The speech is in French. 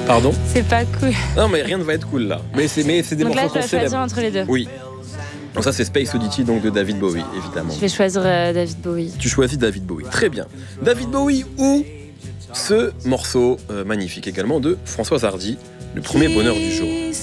Pardon ? C'est pas cool. Non, mais rien ne va être cool là. Mais c'est des Donc là, morceaux je qu'on dois choisir célèbre. entre les deux. Oui. Donc ça, c'est Space Oddity, donc de David Bowie, évidemment. Je vais choisir David Bowie. Tu choisis David Bowie. Très bien. David Bowie ou ce morceau magnifique également de Françoise Hardy, Le premier bonheur du jour.